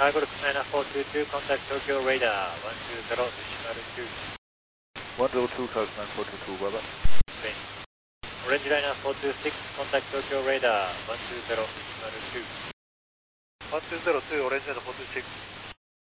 Cargo Liner 422, contact Tokyo Radar 120 decimal 2. 102, Cargo Liner 422, bye bye. Orange Liner 426, contact Tokyo Radar 120 decimal 2. 120, Orange Liner 426.